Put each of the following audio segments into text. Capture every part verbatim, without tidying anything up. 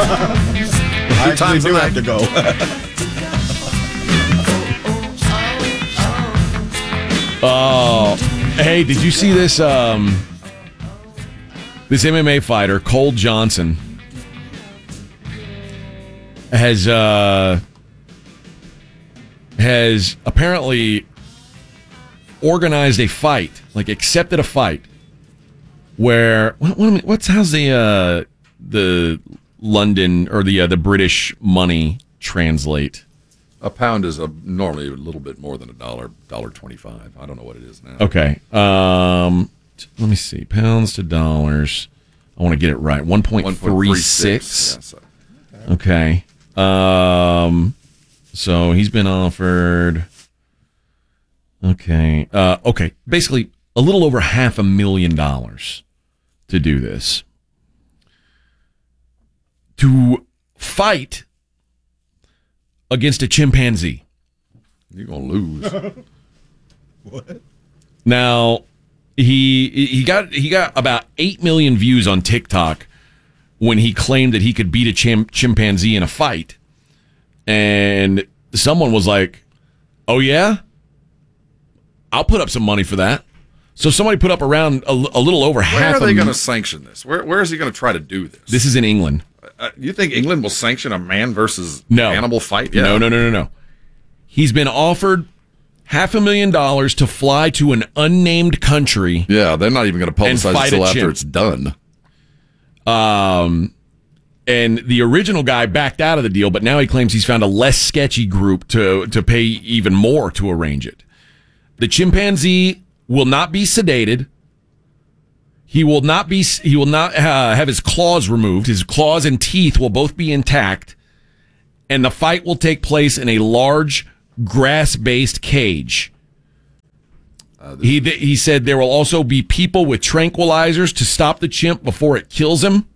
I actually do have to go. Oh, hey, did you see this? Um, this M M A fighter, Cole Johnson, has uh, has apparently organized a fight, like accepted a fight, where what, what, what's how's the uh, the London or the uh, the British money translate? A pound is a, normally a little bit more than a dollar, dollar twenty-five. I don't know what it is now. Okay. Um, let me see. Pounds to dollars. I want to get it right. one point three six. Yes. Okay. Um, so he's been offered. Okay. Uh, okay. Basically, a little over half a million dollars to do this. To fight against a chimpanzee. You're gonna lose. What? Now, he he got he got about eight million views on TikTok when he claimed that he could beat a chim- chimpanzee in a fight, and someone was like, "Oh yeah, I'll put up some money for that." So somebody put up around a, a little over Where half. are they a, going to sanction this? Where Where is he going to try to do this? This is in England. Uh, you think England will sanction a man versus No. animal fight? Yeah. No, no, no, no, no. He's been offered half a million dollars to fly to an unnamed country. Yeah, they're not even going to And publicize fight it until a after chimp. it's done. Um, and the original guy backed out of the deal, but now he claims he's found a less sketchy group to to pay even more to arrange it. The chimpanzee will not be sedated. He will not be. He will not uh, have his claws removed. His claws and teeth will both be intact, and the fight will take place in a large grass-based cage. Uh, he he said there will also be people with tranquilizers to stop the chimp before it kills him.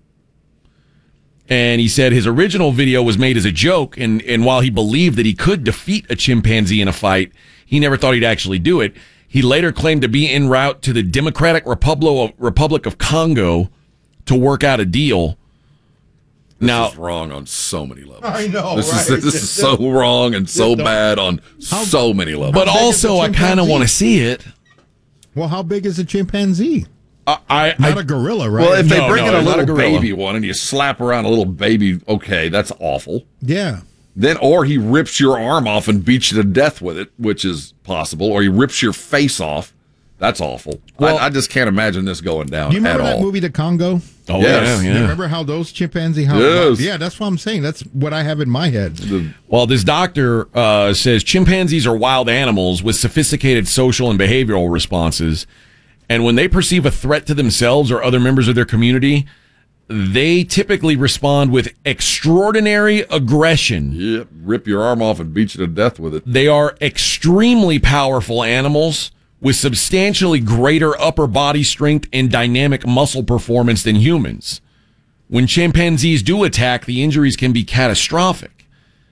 And he said his original video was made as a joke, and, and while he believed that he could defeat a chimpanzee in a fight, he never thought he'd actually do it. He later claimed to be en route to the Democratic Republic of, Republic of Congo to work out a deal. This now, is wrong on so many levels. I know, This right? is this is so wrong and so bad on so many levels. but big is also a I kind of chimpanzee? want to see it. Well, how big is a chimpanzee? I, I, Not I a gorilla, right? Well, if they No, bring no, in a not a little gorilla. baby one and you slap around a little baby, okay, that's awful. yeah. Then, or he rips your arm off and beats you to death with it, which is possible, or he rips your face off. That's awful. Well- I, I just can't imagine this going down Do you remember at that all. movie, The Congo? oh Yes. yeah, You yeah. remember how those chimpanzee? How, Yes. Yeah, that's what I'm saying. That's what I have in my head. Well, this doctor uh, says chimpanzees are wild animals with sophisticated social and behavioral responses. And when they perceive a threat to themselves or other members of their community, they typically respond with extraordinary aggression. Yep, rip your arm off and beat you to death with it. They are extremely powerful animals with substantially greater upper body strength and dynamic muscle performance than humans. When chimpanzees do attack, the injuries can be catastrophic.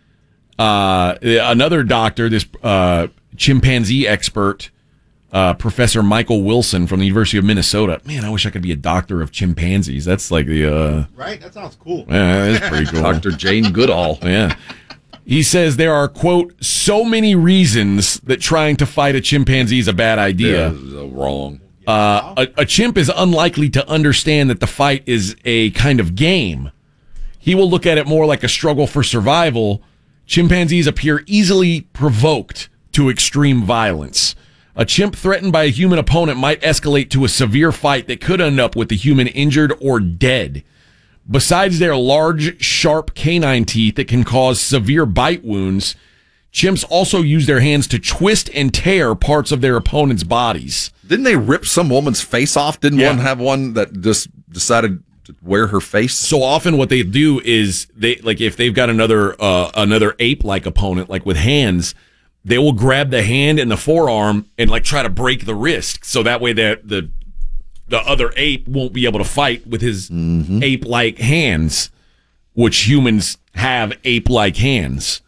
Uh, another doctor, this uh, chimpanzee expert, uh, Professor Michael Wilson from the University of Minnesota. Man, I wish I could be a doctor of chimpanzees. That's like the... Uh, Right? That sounds cool. yeah, that's pretty cool. Doctor Jane Goodall. Yeah. He says there are, quote, so many reasons that trying to fight a chimpanzee is a bad idea. Yeah, this is, uh, wrong. Uh, a, a chimp is unlikely to understand that the fight is a kind of game. He will look at it more like a struggle for survival. Chimpanzees appear easily provoked to extreme violence. A chimp threatened by a human opponent might escalate to a severe fight that could end up with the human injured or dead. Besides their large, sharp canine teeth that can cause severe bite wounds, chimps also use their hands to twist and tear parts of their opponent's bodies. Didn't they rip some woman's face off? Didn't Yeah. one have one that just decided to wear her face? So often what they do is they like if they've got another uh, another ape-like opponent, like with hands, they will grab the hand and the forearm and like try to break the wrist. So that way that the the other ape won't be able to fight with his Mm-hmm. ape-like hands, which humans have ape-like hands.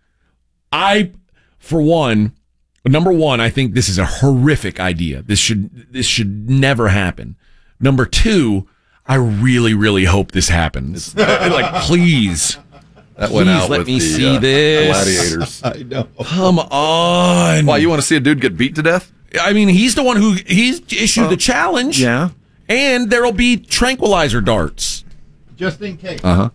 I, for one, number one, I think this is a horrific idea. This should this should never happen. Number two, I really, really hope this happens. Like, please. That went Please out let with me the, see uh, this. Gladiators. I know. Come on. Why, you want to see a dude get beat to death? I mean, he's the one who he's issued the challenge. Yeah. And there'll be tranquilizer darts. Just in case. Uh-huh.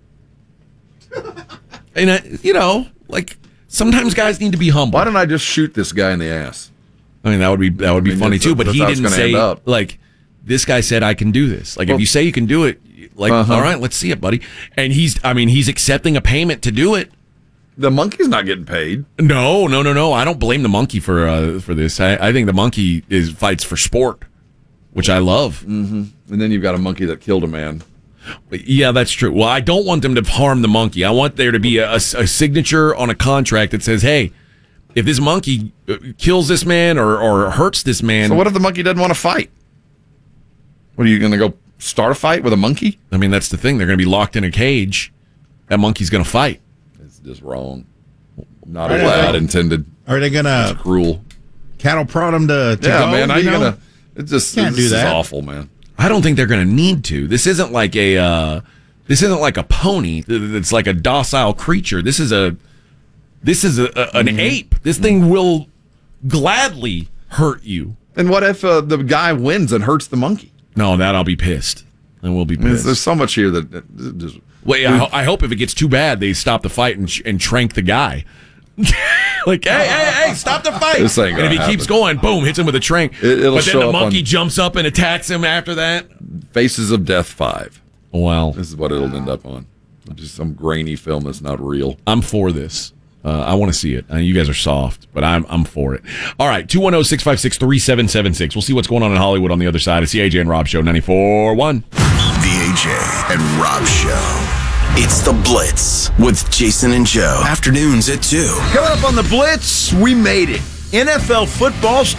And, uh, you know, like, sometimes guys need to be humble. Why don't I just shoot this guy in the ass? I mean, that would be that would be I mean, funny that's- too. But that's he how it's didn't gonna say end up. like this guy said I can do this. Like Well- if you say you can do it, like Uh-huh. all right, let's see it, buddy. And he's I mean he's accepting a payment to do it. The monkey's not getting paid. No, no, no, no. I don't blame the monkey for uh, for this. I, I think the monkey is fights for sport, which I love. And then you've got a monkey that killed a man. Yeah, that's true. Well, I don't want them to harm the monkey. I want there to be a, a, a signature on a contract that says, hey, if this monkey uh, kills this man or, or hurts this man. So what if the monkey doesn't want to fight? What, are you going to go start a fight with a monkey? I mean, that's the thing. They're going to be locked in a cage. That monkey's going to fight. It's just wrong. Not Right, a lad right. intended. Are they gonna Cruel. cattle prod them to, to Yeah, go? man. How you you know? gonna? It just Can't this do that. is awful, man. I don't think they're going to need to. This isn't like a uh, this isn't like a pony that's like a docile creature. This is a this is a, a, an ape. This thing will gladly hurt you. And what if uh, the guy wins and hurts the monkey? No, that I'll be pissed. And we'll be I mean, pissed. there's so much here that, that just Wait, I, ho- I hope if it gets too bad, they stop the fight and, sh- and trank the guy. Like, hey, hey, hey, stop the fight! This ain't and if he gonna keeps going, boom, hits him with a trank. It- it'll but then show the up monkey on- jumps up and attacks him after that. Faces of Death five. Well, This is what it'll end up on. Just some grainy film that's not real. I'm for this. Uh, I want to see it. Uh, you guys are soft, but I'm I'm for it. All right, two one zero, six five six, three seven seven six. We'll see what's going on in Hollywood on the other side. It's the A J and Rob Show, ninety-four point one. The A J and Rob Show. It's The Blitz with Jason and Joe. Afternoons at two. Coming up on the Blitz, we made it. N F L football's